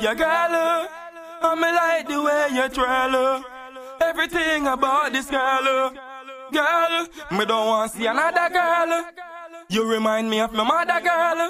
Yeah, girl, me like the way you twirl. Everything about this girl. Girl, me don't want to see another girl. You remind me of my mother, girl.